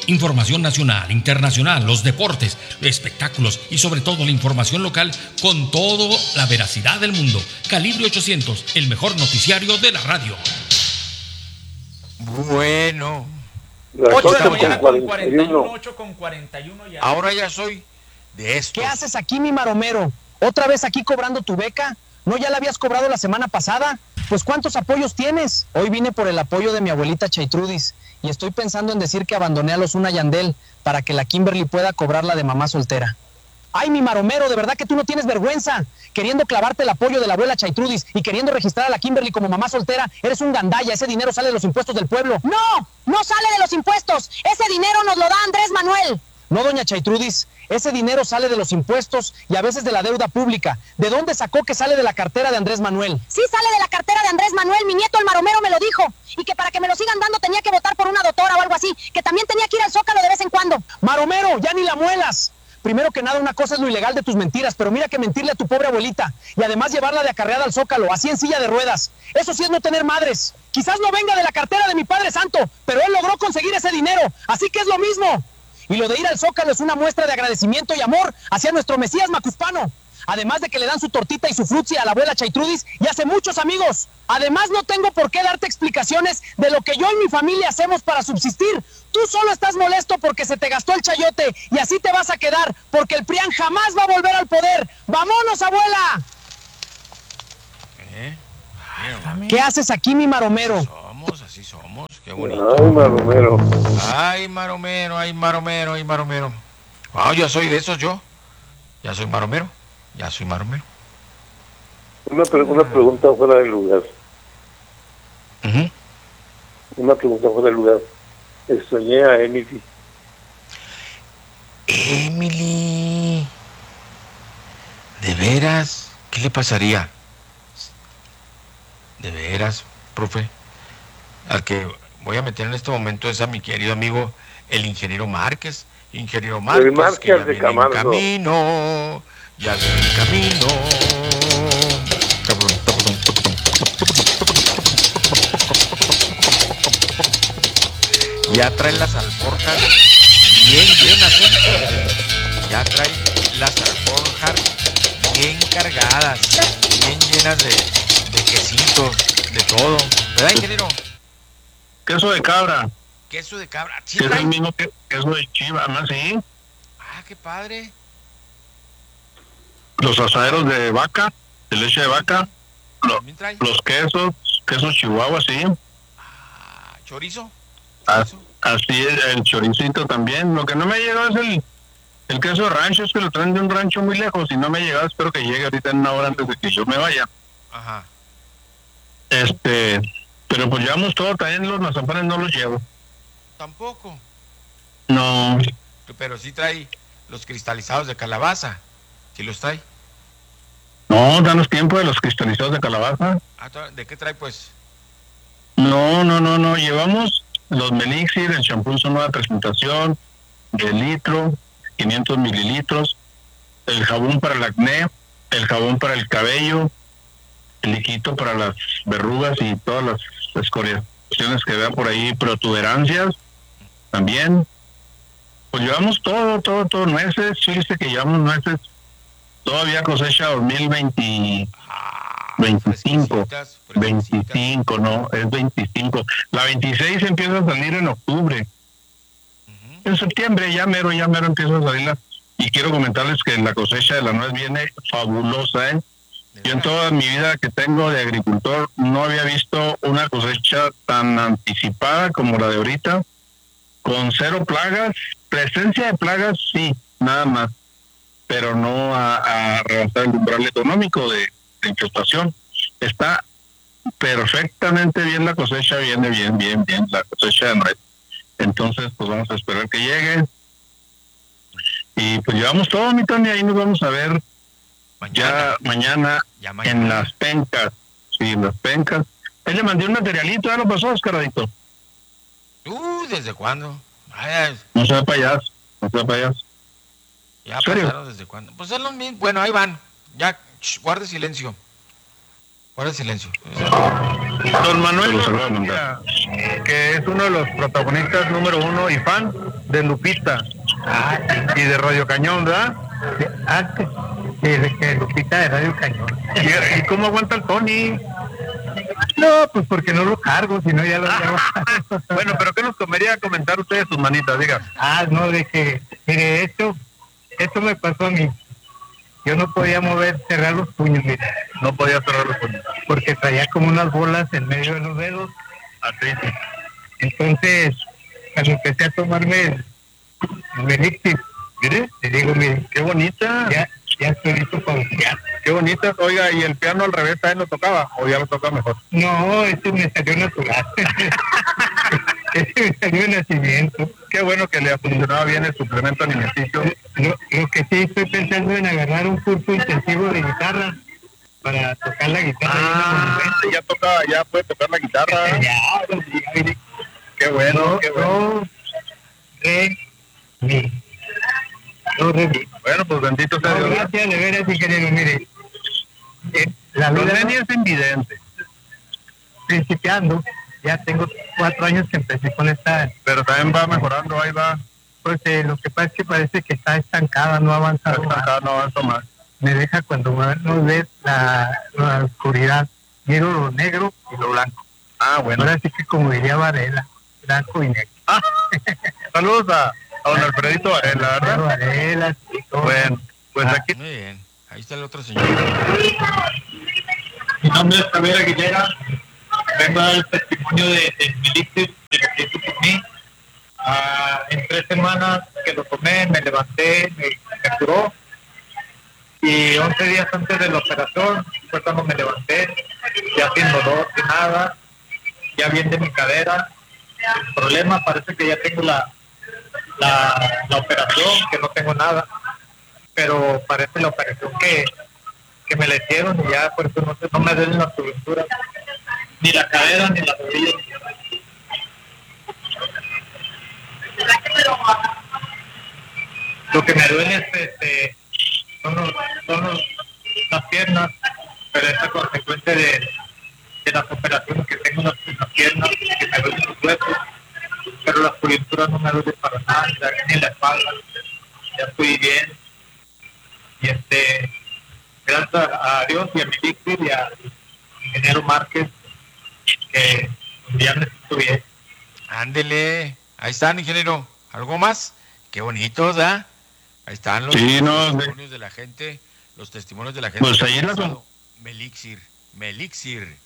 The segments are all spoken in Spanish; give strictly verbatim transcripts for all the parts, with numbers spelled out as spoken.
Información nacional, internacional, los deportes, espectáculos y sobre todo la información local con toda la veracidad del mundo. Calibre ochocientos, el mejor noticiario de la radio. Bueno. ocho de la mañana con cuarenta y uno, ocho con cuarenta y uno ya. Ahora ya soy de estos. ¿Qué haces aquí, mi maromero? ¿Otra vez aquí cobrando tu beca? ¿No ya la habías cobrado la semana pasada? Pues ¿cuántos apoyos tienes? Hoy vine por el apoyo de mi abuelita Chaitrudis y estoy pensando en decir que abandoné a los Una Yandel para que la Kimberly pueda cobrar la de mamá soltera. Ay, mi maromero, de verdad que tú no tienes vergüenza. Queriendo clavarte el apoyo de la abuela Chaitrudis y queriendo registrar a la Kimberly como mamá soltera, eres un gandalla. Ese dinero sale de los impuestos del pueblo. No, no sale de los impuestos. Ese dinero nos lo da Andrés Manuel. No, doña Chaitrudis, ese dinero sale de los impuestos y a veces de la deuda pública. ¿De dónde sacó que sale de la cartera de Andrés Manuel? Sí sale de la cartera de Andrés Manuel, mi nieto el maromero me lo dijo. Y que para que me lo sigan dando tenía que votar por una doctora o algo así. Que también tenía que ir al Zócalo de vez en cuando. Maromero, ya ni la muelas. Primero que nada, una cosa es lo ilegal de tus mentiras, pero mira que mentirle a tu pobre abuelita y además llevarla de acarreada al Zócalo, así en silla de ruedas. Eso sí es no tener madres. Quizás no venga de la cartera de mi Padre Santo, pero él logró conseguir ese dinero, así que es lo mismo. Y lo de ir al Zócalo es una muestra de agradecimiento y amor hacia nuestro Mesías Macuspano. Además de que le dan su tortita y su frutzi a la abuela Chaitrudis y hace muchos amigos. Además no tengo por qué darte explicaciones de lo que yo y mi familia hacemos para subsistir. Tú solo estás molesto porque se te gastó el chayote y así te vas a quedar, porque el PRIAN jamás va a volver al poder. ¡Vámonos, abuela! ¿Eh? ¿Qué haces aquí, mi maromero? Somos, así somos, qué bonito. Ay, maromero. Ay, maromero, ay, maromero, ay, maromero. Ah, ya soy de esos yo. Ya soy maromero, ya soy maromero. Una, pre- una pregunta fuera de lugar. Uh-huh. Una pregunta fuera de lugar. Extrañé a Emily. Emily. ¿De veras? ¿Qué le pasaría? ¿De veras, profe? Al que voy a meter en este momento es a mi querido amigo, el ingeniero Márquez. Ingeniero Márquez, El Márquez que ya de viene Camargo. en camino. Ya viene en camino. Ya trae las alforjas bien llenas, ¿eh? Ya trae las alforjas bien cargadas, bien llenas de, de quesitos, de todo. ¿Verdad, ingeniero? Queso de cabra, Queso de cabra. ¿Sí que es trae? el mismo que queso de chiva, ¿no? Sí. Ah, qué padre. Los asaderos de vaca, de leche de vaca, lo- ¿También trae? los quesos, quesos chihuahua, sí. Ah, ¿chorizo? Ah, ¿Chorizo? así es, el choricito también. Lo que no me ha llegado es el, el queso de rancho, es que lo traen de un rancho muy lejos y no me ha llegado, espero que llegue ahorita en una hora antes de que yo me vaya. Ajá. Este, pero pues llevamos todo, también los mazapanes no los llevo. Tampoco. No, Pero sí trae los cristalizados de calabaza. ¿Sí los trae? no, danos tiempo de los cristalizados de calabaza. Ah, tra- ¿de qué trae, pues? No, no, no, no, llevamos los Melixir, el champú su nueva presentación, de litro, quinientos mililitros, el jabón para el acné, el jabón para el cabello, el liquito para las verrugas y todas las escoriaciones que vean por ahí, protuberancias, también. Pues llevamos todo, todo, todo, nueces, fíjese que llevamos nueces, todavía cosecha dos mil veinte. Ah, veinticinco, fresquecitas, fresquecitas. veinticinco, no, es veinticinco. La veintiséis empieza a salir en octubre. Ujú. En septiembre ya mero, ya mero empieza a salirla. Y quiero comentarles que la cosecha de la nuez viene fabulosa, ¿eh? ¿De Yo en veras? toda mi vida que tengo de agricultor no había visto una cosecha tan anticipada como la de ahorita, con cero plagas, presencia de plagas sí, nada más, pero no a, a rebasar el umbral económico de, de infestación. Está perfectamente bien la cosecha, viene bien, bien, bien la cosecha de nuez. Entonces, pues vamos a esperar que llegue. Y pues llevamos todo, mi Tony, ahí nos vamos a ver Mañana. ya mañana, Ya en mañana. las pencas. Sí, en las pencas. Él le mandé un materialito, ya lo pasó, Oscaradito. Uh, ¿desde cuándo? Ay, No sea payaso, no sea payaso. ya ¿En serio? pasaron desde cuándo. Pues es lo mismo. Bueno, ahí van. Ya, sh, guarde silencio. Guarde silencio. Don Manuel García, que es uno de los protagonistas número uno y fan de Lupita. Ah, y de Radio Cañón, ¿verdad? Ah, sí, de que Lupita de Radio Cañón. ¿Y, y cómo aguanta el Tony? No, pues porque no lo cargo, si no ya lo llevo. Bueno, pero ¿qué nos comería comentar ustedes sus manitas? Diga. Ah, no, de que, mire, esto, esto me pasó a mí. Yo no podía mover, cerrar los puños, mire. No podía cerrar los puños. Porque traía como unas bolas en medio de los dedos. Así. Entonces, cuando empecé a tomarme el, el Elixir, mire, le digo, mire, qué bonita. Ya, ya estoy listo para buscar. Qué bonita. Oiga, ¿y el piano al revés también lo tocaba? ¿O ya lo toca mejor? No, este me salió natural. Este me salió de nacimiento. Qué bueno que le funcionaba bien el suplemento alimenticio. Lo, lo que sí estoy pensando en agarrar un curso intensivo de guitarra para tocar la guitarra. Ah, ya toca, ya puede tocar la guitarra. Ya, ya, qué bueno, qué bueno. Do, re, mi. Do, re, mi. Bueno, pues bendito sea No, Dios. gracias, de veras, ingeniero, mire. Eh, la Los vida Lenny es invidente. principiando, ya tengo cuatro años que empecé con esta, pero también va mejorando, ahí va. Pues eh, lo que pasa es que parece que está estancada, no ha avanzado. Está estancada, no avanza más. Me deja cuando no ves la, la oscuridad, quiero lo negro y lo blanco. Ah, bueno. Ahora sí que como diría Varela, blanco y negro. Ah, saludos a, a don Alfredito Varela, ¿verdad? Varela, sí, todo. Bueno, pues Ah. aquí. Muy bien. Ahí está el otro señor. Mi nombre es Javier Aguilera. Vengo a dar el testimonio de, de mi Elixir, de lo que hizo por mí. Ah, en tres semanas que lo tomé, me levanté, me, me curó. Y once días antes de la operación, fue cuando me levanté, ya sin dolor, sin nada, ya bien de mi cadera. El problema parece que ya tengo la, la, la operación, que no tengo nada, pero parece la operación que, que me la hicieron y ya por eso no, no me duelen las coberturas, ni la cadera ni la rodilla. Lo que me duele es este, son, los, son los, las piernas, pero es a consecuencia de, de las operaciones que tengo en las, en las piernas, que me duelen los huesos, pero las coyunturas no me duelen para nada, ni la espalda, ya estoy bien. Y este, gracias a Dios y a mi Elixir y a ingeniero Márquez, que ya me siento bien. Ándele. Ahí están, ingeniero. ¿Algo más? Qué bonito, ¿verdad? Ahí están los, Sí, no, testimonios de la gente, los testimonios de la gente. Pues ahí la con Melixir, Melixir.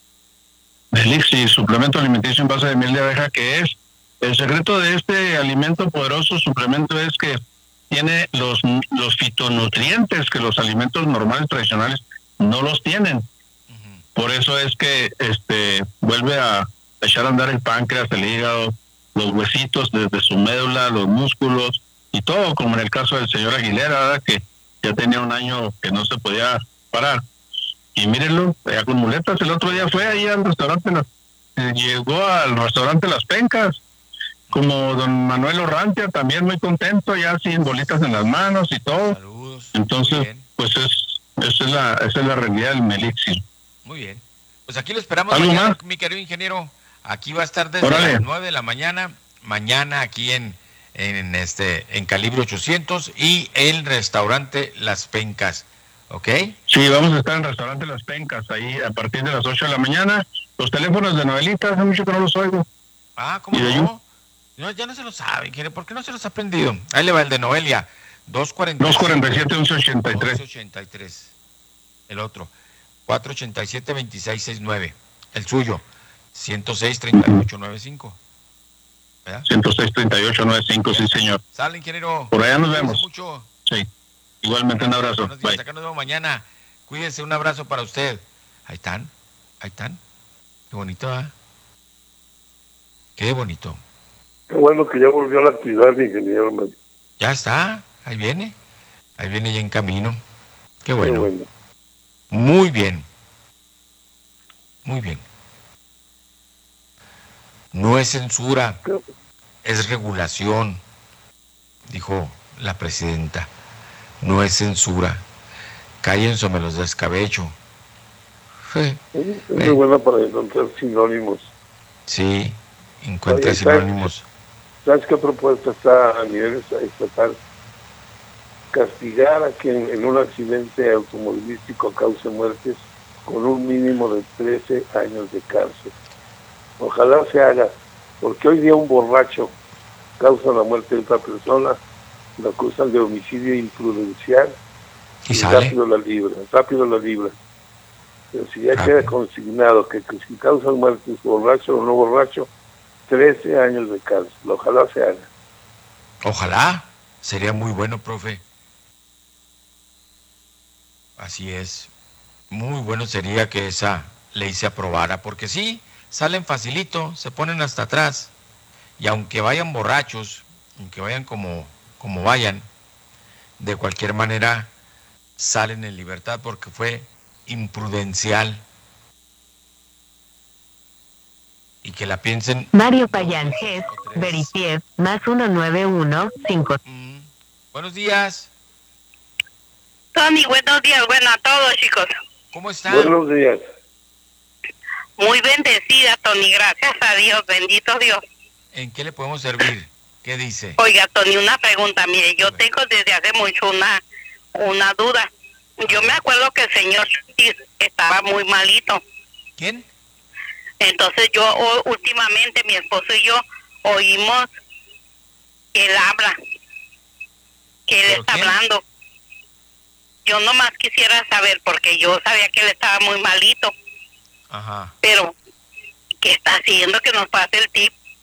Elixir, suplemento alimenticio en base de miel de abeja, que es el secreto de este alimento poderoso suplemento es que tiene los los fitonutrientes que los alimentos normales tradicionales no los tienen. Uh-huh. Por eso es que este vuelve a echar a andar el páncreas, el hígado, los huesitos desde su médula, los músculos y todo, como en el caso del señor Aguilera, ¿verdad? Que ya tenía un año que no se podía parar. Y mírenlo, ya con muletas. El otro día fue ahí al restaurante, eh, llegó al restaurante Las Pencas, como don Manuel Orrantia, también muy contento, ya sin bolitas en las manos y todo. Saludos. Entonces, pues es, esa es la, esa es la realidad del Melixir. Muy bien. Pues aquí lo esperamos ¿Algo mañana, más? mi querido ingeniero. Aquí va a estar desde Órale. las nueve de la mañana, mañana aquí en, en este en Calibre ochocientos y el restaurante Las Pencas. ¿Ok? Sí, vamos a estar en el restaurante Las Pencas, ahí a partir de las ocho de la mañana. Los teléfonos de Noelita, hace mucho que no los oigo. Ah, ¿cómo ¿Y de no? No, ya no se lo sabe, ingeniero. ¿Por qué no se los ha aprendido? Ahí le va el de Noelia. dos cuarenta y siete, once ochenta y tres. once ochenta y tres. El otro. cuatro ochenta y siete, veintiséis sesenta y nueve. El suyo. ciento seis, treinta y ocho noventa y cinco. ¿Verdad? ciento seis, treinta y ocho noventa y cinco, sí, señor. Sale, ingeniero. Por allá nos Cuídense vemos. mucho. Sí. Igualmente un abrazo. Buenos días, Bye. acá nos vemos mañana. Cuídense, un abrazo para usted. Ahí están, ahí están. Qué bonito, ¿eh? Qué bonito. Qué bueno que ya volvió a la actividad, ingeniero. Man. Ya está, ahí viene. Ahí viene ya en camino. Qué bueno. Qué bueno. Muy bien. Muy bien. No es censura, es regulación, dijo la presidenta. No es censura. Cállense, me los descabecho. Sí. Es muy buena para encontrar sinónimos. Sí, encuentra Ahí está. sinónimos. ¿Sabes qué propuesta está a nivel estatal? Castigar a quien en un accidente automovilístico cause muertes con un mínimo de trece años de cárcel. Ojalá se haga, porque hoy día un borracho causa la muerte de otra persona, lo acusan de homicidio imprudencial y, y sale rápido la libra, rápido la libra. Pero si ya rápido. Queda consignado que, que si causan muertes borracho o no borracho, trece años de cárcel. Ojalá se haga. Ojalá, sería muy bueno, profe. Así es. Muy bueno sería que esa ley se aprobara, porque sí, salen facilito, se ponen hasta atrás. Y aunque vayan borrachos, aunque vayan como, como vayan, de cualquier manera salen en libertad porque fue imprudencial. Y que la piensen. Mario Payanges, Veritief, más uno nueve uno cinco. Mm. Buenos días. Tony, buenos días, bueno a todos, chicos. ¿Cómo están? Buenos días. Muy bendecida, Tony, gracias a Dios, bendito Dios. ¿En qué le podemos servir? ¿Qué dice? Oiga, Tony, una pregunta, mire, yo tengo desde hace mucho una, una duda. Yo me acuerdo que el señor estaba muy malito. ¿Quién? Entonces yo o, últimamente mi esposo y yo oímos que él habla, que él está quién? hablando. Yo nomás quisiera saber, porque yo sabía que él estaba muy malito. Ajá. Pero, ¿qué está haciendo? Que nos pase el tip.